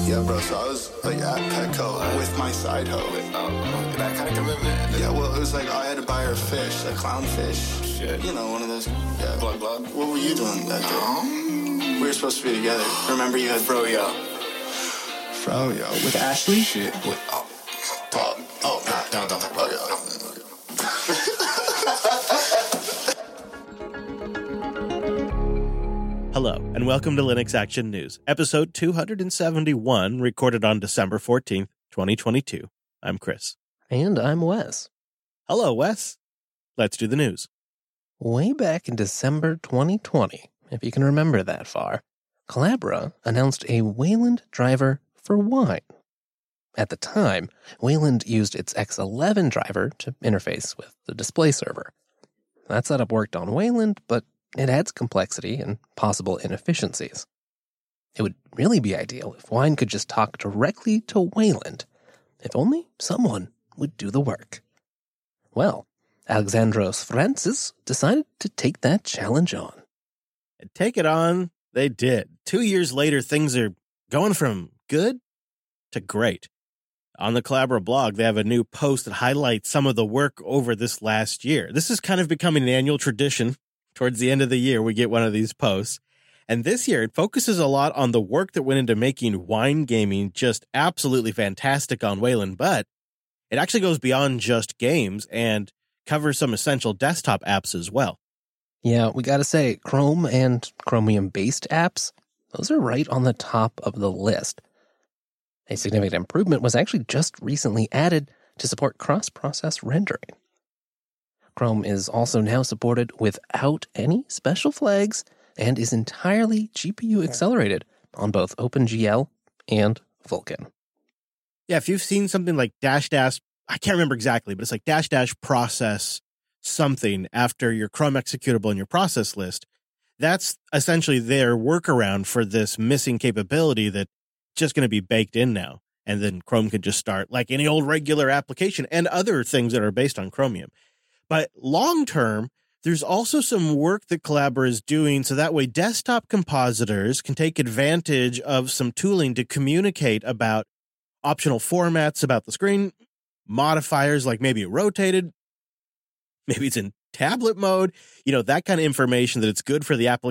Yeah, bro, so I was like at Petco with my side hoe. That kind of commitment. Yeah, well, it was like I had to buy her fish, a clownfish. Shit. You know, one of those. Yeah. Glug. What were you doing that day? We were supposed to be together. Remember you had Froyo. Froyo with Ashley? Shit. Wait, Don't talk about it. Hello, and welcome to Linux Action News, episode 271, recorded on December 14th, 2022. I'm Chris. And I'm Wes. Hello, Wes. Let's do the news. Way back in December 2020, if you can remember that far, Collabora announced a Wayland driver for Wine. At the time, Wayland used its X11 driver to interface with the display server. That setup worked on Wayland, but it adds complexity and possible inefficiencies. It would really be ideal if Wine could just talk directly to Wayland, if only someone would do the work. Well, Alexandros Francis decided to take that challenge on. And take it on, they did. 2 years later, things are going from good to great. On the Collabora blog, they have a new post that highlights some of the work over this last year. This is kind of becoming an annual tradition. Towards the end of the year, we get one of these posts. And this year, it focuses a lot on the work that went into making Wine gaming just absolutely fantastic on Wayland, but it actually goes beyond just games and covers some essential desktop apps as well. Yeah, we gotta say, Chrome and Chromium-based apps, those are right on the top of the list. A significant improvement was actually just recently added to support cross-process rendering. Chrome is also now supported without any special flags and is entirely GPU accelerated on both OpenGL and Vulkan. Yeah, if you've seen something like dash, I can't remember exactly, but it's like dash process something after your Chrome executable in your process list, that's essentially their workaround for this missing capability that's just going to be baked in now. And then Chrome can just start like any old regular application and other things that are based on Chromium. But long term, there's also some work that Collabora is doing so that way desktop compositors can take advantage of some tooling to communicate about optional formats about the screen, modifiers like maybe it rotated, maybe it's in tablet mode, that kind of information that it's good for the application.